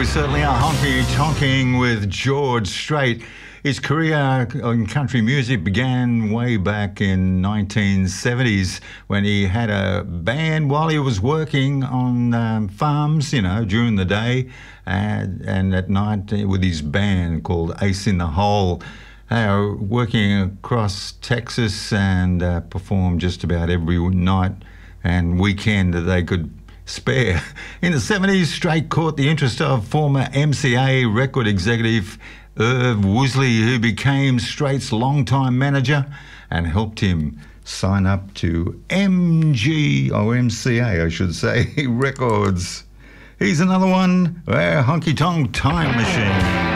we certainly are honky-tonking with George Strait. His career in country music began way back in 1970s when he had a band while he was working on farms, you know, during the day and at night with his band called Ace in the Hole. They were working across Texas and performed just about every night and weekend that they could spare. In the 70s, Strait caught the interest of former MCA record executive Irv Woosley, who became Strait's longtime manager and helped him sign up to MCA, I should say, Records. Here's another one, Honky Tonk Time Machine.